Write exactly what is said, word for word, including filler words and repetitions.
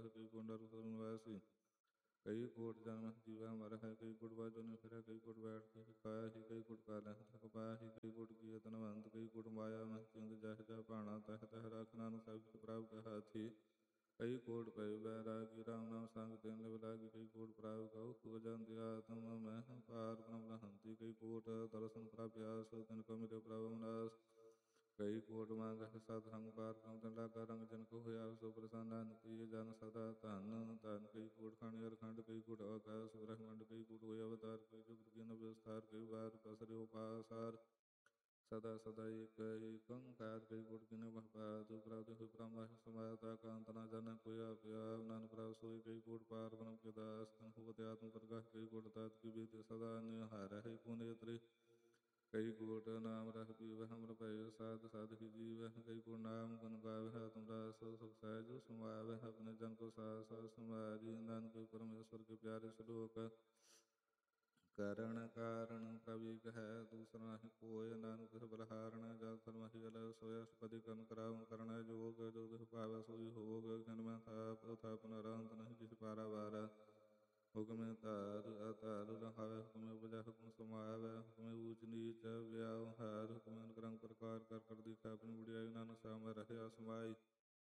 कई कोट नरक निवासी। कई कोट जन्म जीवा मर है, कई कोट बाजो ने फिर कई कोट बैठ के खाया ही, कई कोट काला थक पाया ही, कई कोट किए तनवंत, कई कोट माया मह चिंद जह जा भाणा तह तह रख नानक सब प्राप्त कहा थी। कई कोट पय बैरागी राम नाम संग तेन लिव लागी, कई कोट प्राव कहो खो जंति आत्म मह पार ब्रह्म लहंती। कई कोट दर्शन प्राप्यास तिन को मिले प्रभु नास, कई कोट मांग सत संग पार ब्रह्म तन लागा रंग जन को होया सो प्रसन्न नानक ये जन सदा धन धन। कई कोट खाणी अरखंड, कई कोट आकाश ब्रह्मंड, कई कोट हुए अवतार, कई जुग की विस्तार, कई बार पसरे उपासार सदा सदा एक एकंकार। कई कोट किन भपातु प्राप्त हुई ब्रह्म समाता कांत न जन कोई आपया नानक प्राप्त सोई। कई कोट पार ब्रह्म के दास तन होते आत्म प्रकाश, कई कोट तात की बीत सदा निहार है पुनेत्र। कई कोट नाम रह पीव हमर पय साध साध की जीव, कई कोट नाम गुण गावे तुम रास सुख सहज समावे, अपने जन को सास समारी। नानक परमेश्वर के प्यारे श्लोक करण कारण प्रवीक है दूसरा नहीं कोय, नानक तिस बलहारण जल धर्म ही गल सोय। अष्टपदी कर्ण करावन करण जोग, जो तिस पावै सोई होग, घन में थाप थाप नरंत नहीं किस पारा वारा। हुक्म तार अतार रहावे, हुक्म उपजा हुक्म समावे, हुक्म ऊच नीच व्यावहार, हुक्म अनुक्रम प्रकार कर कर दिखा अपनी बुढ़ियाई। नानक साम रहे असमाई।